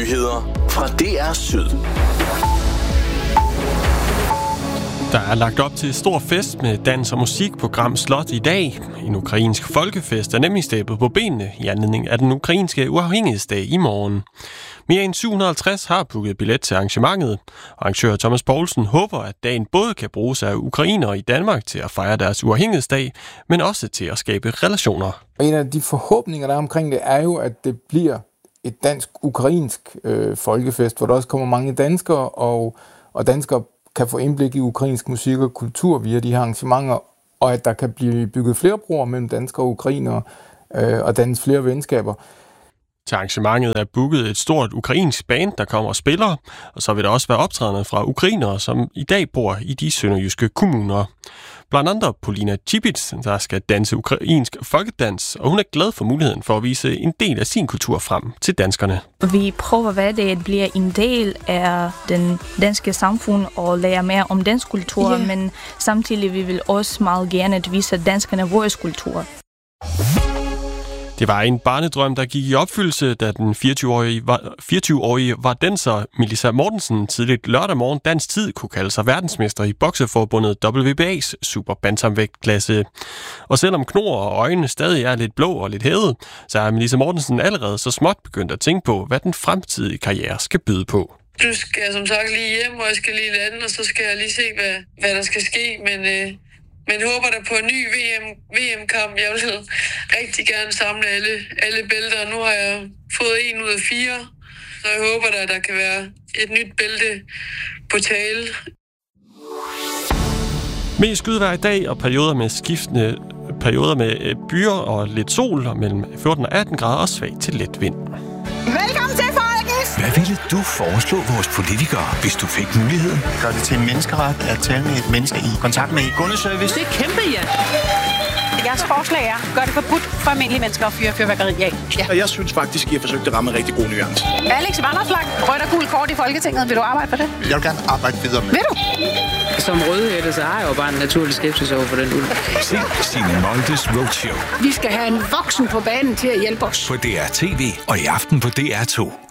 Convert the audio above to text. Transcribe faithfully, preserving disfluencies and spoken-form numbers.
Nyheder fra D R Syd. Der er lagt op til stor fest med dans og musik på Gram Slot i dag. En ukrainsk folkefest er nemlig stablet på benene i anledning af den ukrainske uafhængighedsdag i morgen. Mere end syv hundrede og halvtreds har booket billet til arrangementet. Arrangør Thomas Poulsen håber, at dagen både kan bruges af ukrainere i Danmark til at fejre deres uafhængighedsdag, men også til at skabe relationer. En af de forhåbninger, der er omkring det, er jo, at det bliver et dansk-ukrainsk øh, folkefest, hvor der også kommer mange danskere, og, og danskere kan få indblik i ukrainsk musik og kultur via de her arrangementer, og at der kan blive bygget flere broer mellem danskere og ukrainere, øh, og dannes flere venskaber. Til arrangementet er booket et stort ukrainsk band, der kommer og spiller, og så vil der også være optrædende fra ukrainere, som i dag bor i de sønderjyske kommuner. Blandt andet Polina Chibits, der skal danse ukrainsk folkedans, og hun er glad for muligheden for at vise en del af sin kultur frem til danskerne. Vi prøver hver dag at blive en del af den danske samfund og lære mere om dansk kultur, yeah. men samtidig vi vil også meget gerne at vise danskerne vores kultur. Det var en barnedrøm, der gik i opfyldelse, da den fireogtyve-årige, var, fireogtyve-årige vardenser Melissa Mortensen tidligt lørdag morgen dansk tid kunne kalde sig verdensmester i bokseforbundet W B A's super bantamvægtklasse. Og selvom knor og øjne stadig er lidt blå og lidt hævet, så er Melissa Mortensen allerede så småt begyndt at tænke på, hvad den fremtidige karriere skal byde på. Du skal som sagt lige hjem, og jeg skal lige lande, og så skal jeg lige se, hvad, hvad der skal ske, men... Øh Men håber der på en ny V M, V M-kamp. Jeg vil rigtig gerne samle alle, alle bælter. Nu har jeg fået en ud af fire, så jeg håber, at der kan være et nyt bælte på tale. Mest skydevejr i dag og perioder med skiftende perioder med byer og lidt sol og mellem fjorten og atten grader og svag til let vind. Velkommen til, folkens! Hvad ville du foreslå vores politikere, hvis du fik muligheden? Gør det til en menneskeret at tale med et menneske i kontakt med kundeservice? Det er kæmpe, ja! Jeres forslag er, gør det forbudt for almindelige mennesker at fyre fyrværkeri af. Ja. Jeg synes faktisk, I har forsøgt at ramme en rigtig god nuance. Alex Vanderslag, rødt og gul kort i Folketinget. Vil du arbejde for det? Jeg vil gerne arbejde videre med. Vil du? Som rødhætte, så har jeg jo bare en naturlig skepsis over for den ulv. Se Signe Moldes Roadshow. Vi skal have en voksen på banen til at hjælpe os. På D R T V og i aften på D R to.